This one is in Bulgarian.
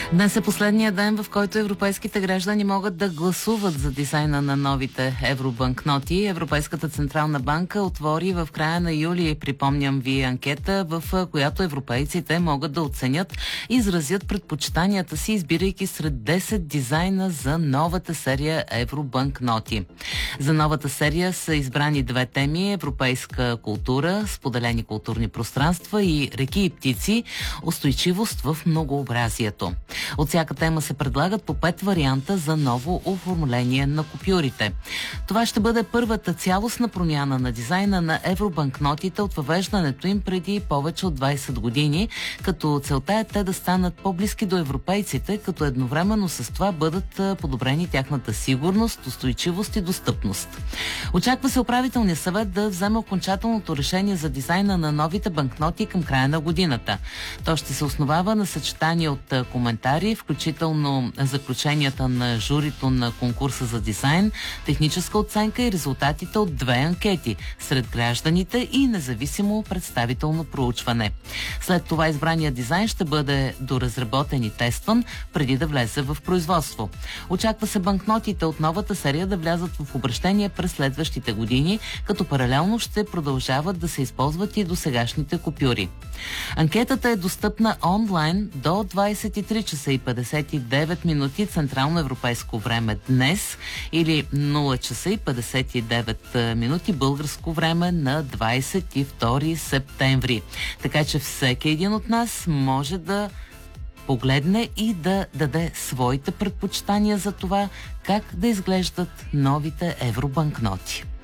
Днес е последния ден, в който европейските граждани могат да гласуват за дизайна на новите евробанкноти. Европейската централна банка отвори в края на юли, припомням ви, анкета, в която европейците могат да оценят и изразят предпочитанията си, избирайки сред 10 дизайна за новата серия евробанкноти. За новата серия са избрани две теми: европейска култура, споделени културни пространства и реки и птици, устойчивост в многообразието. От всяка тема се предлагат по 5 варианта за ново оформление на купюрите. Това ще бъде първата цялостна промяна на дизайна на евробанкнотите от въвеждането им преди повече от 20 години, като целта е те да станат по-близки до европейците, като едновременно с това бъдат подобрени тяхната сигурност, устойчивост и достъпност. Очаква се управителният съвет да вземе окончателното решение за дизайна на новите банкноти към края на годината. То ще се основава на съчетание от коментари, включително заключенията на журито на конкурса за дизайн, техническа оценка и резултатите от две анкети сред гражданите и независимо представително проучване. След това избраният дизайн ще бъде доразработен и тестван преди да влезе в производство. Очаква се банкнотите от новата серия да влязат в обращение през следващите години, като паралелно ще продължават да се използват и досегашните купюри. Анкетата е достъпна онлайн до 23 часа и 59 минути централно европейско време днес или 0 часа и 59 минути българско време на 22 септември. Така че всеки един от нас може да погледне и да даде своите предпочитания за това как да изглеждат новите евробанкноти.